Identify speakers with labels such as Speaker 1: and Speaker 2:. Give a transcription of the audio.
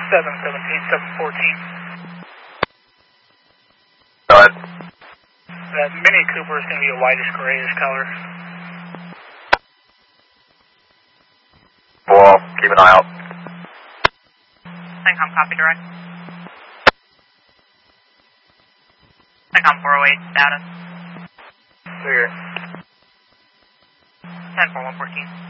Speaker 1: 714.
Speaker 2: Go ahead.
Speaker 1: That Mini Cooper is going to be a whitish grayish color.
Speaker 2: Well, keep an eye out.
Speaker 3: CENTCOM, copy direct. CENTCOM 408, status.
Speaker 2: Clear.
Speaker 3: 10-4114.